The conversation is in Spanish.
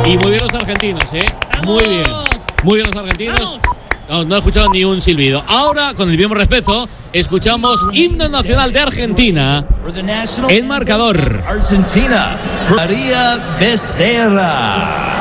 Y muy bien los argentinos, muy bien. Muy bien los argentinos. No he escuchado ni un silbido. Ahora, con el mismo respeto, escuchamos himno nacional de Argentina. El marcador. Argentina, María Becerra.